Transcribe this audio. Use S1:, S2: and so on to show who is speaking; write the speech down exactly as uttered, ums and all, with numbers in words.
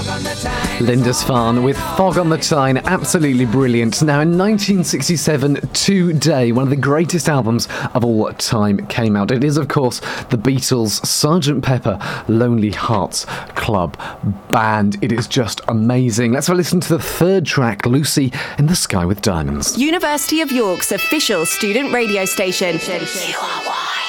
S1: Lindisfarne with Fog on the Tyne, absolutely brilliant. Now, in nineteen sixty-seven, Today, one of the greatest albums of all time came out. It is, of course, the Beatles' Sergeant Pepper Lonely Hearts Club Band. It is just amazing. Let's have a listen to the third track, Lucy in the Sky with Diamonds.
S2: University of York's official student radio station. You are one.